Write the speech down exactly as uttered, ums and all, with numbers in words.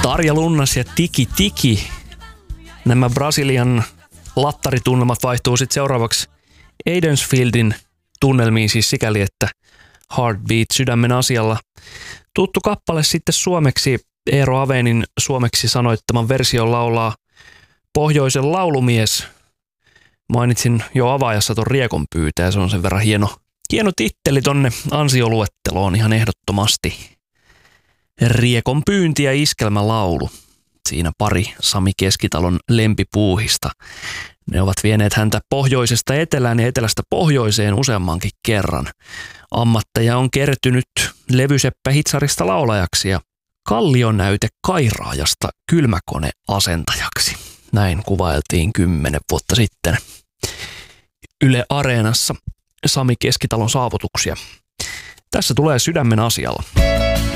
Tarja Lunnas ja Tiki Tiki. Nämä Brasilian lattaritunnelmat vaihtuu sitten seuraavaksi Aidensfieldin tunnelmiin, siis sikäli, että Heartbeat sydämen asialla. Tuttu kappale sitten suomeksi, Eero Avenin suomeksi sanoittaman version laulaa pohjoisen laulumies. Mainitsin jo avaajassa ton Riekon pyytää, se on sen verran hieno, hieno titteli tonne ansioluetteloon ihan ehdottomasti. Riekon pyynti ja iskelmälaulu. Siinä pari Sami Keskitalon lempipuuhista. Ne ovat vieneet häntä pohjoisesta etelään ja etelästä pohjoiseen useammankin kerran. Ammatteja on kertynyt levyseppä hitsarista laulajaksi ja kallionäyte kairaajasta kylmäkoneasentajaksi. Näin kuvailtiin kymmenen vuotta sitten Yle Areenassa Sami Keskitalon saavutuksia. Tässä tulee sydämen asialla.